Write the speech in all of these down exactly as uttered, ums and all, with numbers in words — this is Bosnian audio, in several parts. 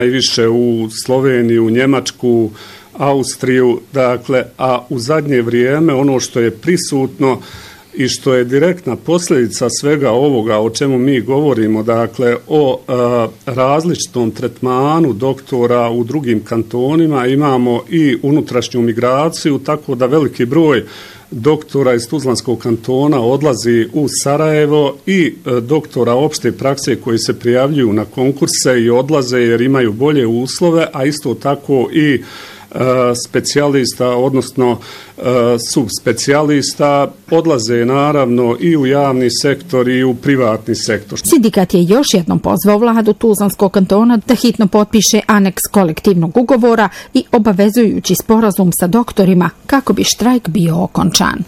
najviše u Sloveniju, Njemačku, Austriju, dakle, a u zadnje vrijeme ono što je prisutno i što je direktna posljedica svega ovoga o čemu mi govorimo, dakle o a, različitom tretmanu doktora u drugim kantonima, imamo i unutrašnju migraciju, tako da veliki broj doktora iz Tuzlanskog kantona odlazi u Sarajevo i e, doktora opšte prakse koji se prijavljuju na konkurse i odlaze jer imaju bolje uslove, a isto tako i specijalista, odnosno subspecijalista odlaze naravno i u javni sektor i u privatni sektor. Sindikat je još jednom pozvao vladu Tuzlanskog kantona da hitno potpiše aneks kolektivnog ugovora i obavezujući sporazum sa doktorima kako bi štrajk bio okončan.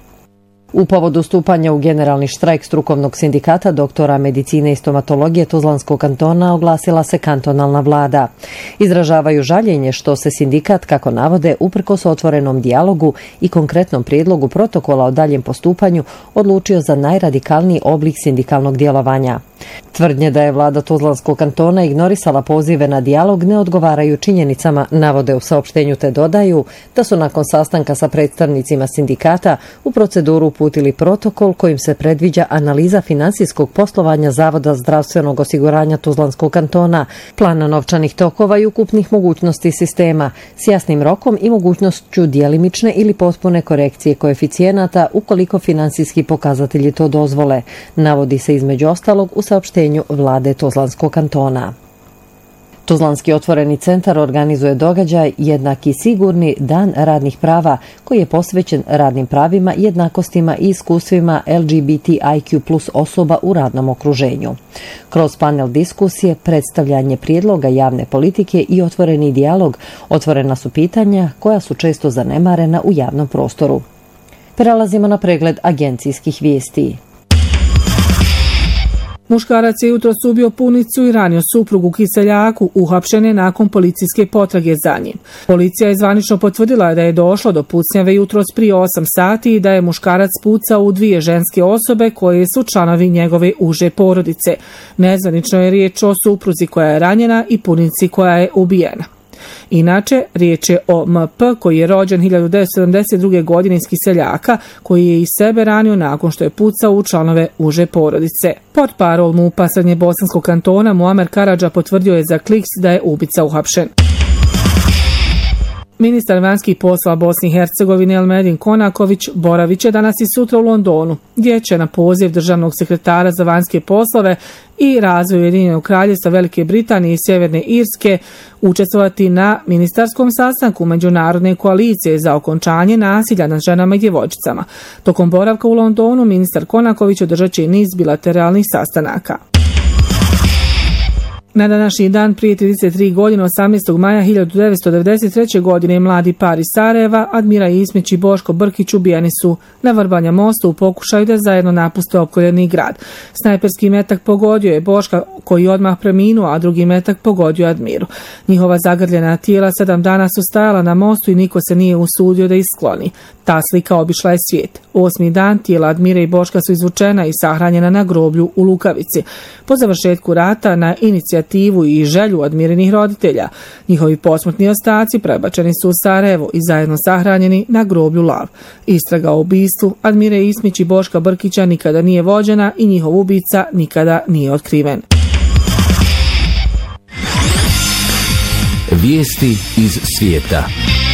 U povodu stupanja u generalni štrajk strukovnog sindikata doktora medicine i stomatologije Tuzlanskog kantona oglasila se kantonalna vlada. Izražavaju žaljenje što se sindikat, kako navode, uprkos otvorenom dijalogu i konkretnom prijedlogu protokola o daljem postupanju, odlučio za najradikalniji oblik sindikalnog djelovanja. Tvrdnje da je vlada Tuzlanskog kantona ignorisala pozive na dijalog ne odgovaraju činjenicama, navode u saopštenju, te dodaju da su nakon sastanka sa predstavnicima sindikata u proceduru uputili protokol kojim se predviđa analiza finansijskog poslovanja Zavoda zdravstvenog osiguranja Tuzlanskog kantona, plana novčanih tokova i ukupnih mogućnosti sistema, s jasnim rokom i mogućnošću djelimične ili potpune korekcije koeficijenata ukoliko finansijski pokazatelji to dozvole, navodi se između ostalog u saopštenju vlade Tuzlanskog kantona. Tuzlanski otvoreni centar organizuje događaj Jednaki sigurni dan radnih prava koji je posvećen radnim pravima, jednakostima i iskustvima L G B T I Q plus osoba u radnom okruženju. Kroz panel diskusije, predstavljanje prijedloga javne politike i otvoreni dijalog otvorena su pitanja koja su često zanemarena u javnom prostoru. Prelazimo na pregled agencijskih vijesti. Muškarac je jutros ubio punicu i ranio suprugu u Kiseljaku, uhapšen je nakon policijske potrage za njim. Policija je zvanično potvrdila da je došlo do pucnjave jutros prije osam sati i da je muškarac pucao u dvije ženske osobe koje su članovi njegove uže porodice. Nezvanično je riječ o supruzi koja je ranjena i punici koja je ubijena. Inače, riječ je o M P koji je rođen hiljadu devetsto sedamdeset druge. godine iz Kiseljaka, koji je i sebe ranio nakon što je pucao u članove uže porodice. Portparol M U P-a Srednjebosanskog kantona Muamer Karadža potvrdio je za Kliks da je ubica uhapšen. Ministar vanjskih poslova Bosne i Hercegovine Elmedin Konaković boravit će danas i sutra u Londonu, gdje će na poziv državnog sekretara za vanjske poslove i razvoj Ujedinjenog kraljevstva Velike Britanije i Sjeverne Irske učestvovati na ministarskom sastanku Međunarodne koalicije za okončanje nasilja nad ženama i djevojčicama. Tokom boravka u Londonu ministar Konaković održat će niz bilateralnih sastanaka. Na današnji dan prije trideset tri godine, osamnaestog maja hiljadu devetsto devedeset treće. godine, mladi par iz Sarajeva, Admira Ismić i Boško Brkić, ubijeni su na Vrbanja mostu u pokušaju da zajedno napuste opkoljeni grad. Snajperski metak pogodio je Boška, koji odmah preminuo, a drugi metak pogodio Admiru. Njihova zagrljena tijela sedam dana su stajala na mostu i niko se nije usudio da ih skloni. Ta slika obišla je svijet. Osmi dan tijela Admire i Boška su izvučena i sahranjena na groblju u Lukavici. Po završetku rata, na inicijativu i želju Admirinih roditelja, njihovi posmrtni ostaci prebačeni su u Sarajevo i zajedno sahranjeni na groblju Lav. Istraga o ubistvu Admire Ismić i Boška Brkića nikada nije vođena i njihov ubica nikada nije otkriven. Vijesti iz svijeta.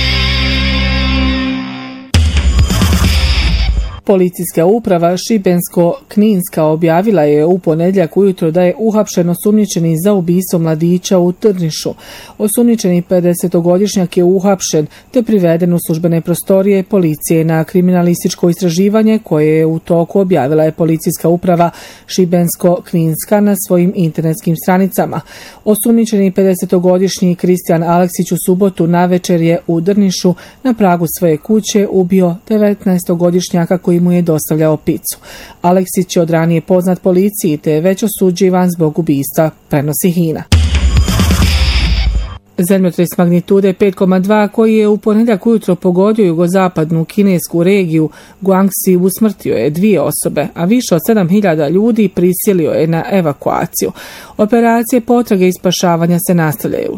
Policijska uprava Šibensko-Kninska objavila je u ponedjeljak ujutro da je uhapšen osumnjičeni za ubistvo mladića u Drnišu. Osumnjičeni pedesetogodišnjak je uhapšen te priveden u službene prostorije policije na kriminalističko istraživanje koje je u toku, objavila je policijska uprava Šibensko-Kninska na svojim internetskim stranicama. Osumnjičeni pedesetogodišnji Kristijan Aleksić u subotu navečer je u Drnišu na pragu svoje kuće ubio devetnaestogodišnjaka koji mu je dostavljao picu. Aleksić je od ranije poznat policiji te je već osuđivan zbog ubistva, prenosi Hina. Zemljotres magnitude pet zarez dva koji je u ponedjeljak ujutro pogodio jugozapadnu kinesku regiju Guangxi usmrtio je dvije osobe, a više od sedam hiljada ljudi prisilio je na evakuaciju. Operacije potrage i spašavanja se nastavljaju.